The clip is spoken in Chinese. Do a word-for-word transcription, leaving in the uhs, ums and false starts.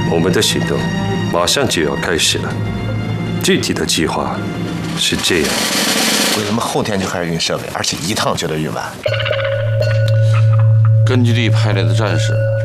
我们的行动马上就要开始了。具体的计划是这样： 为什么后天就开始运设备，而且一趟就得运完？ 根据地派来的战士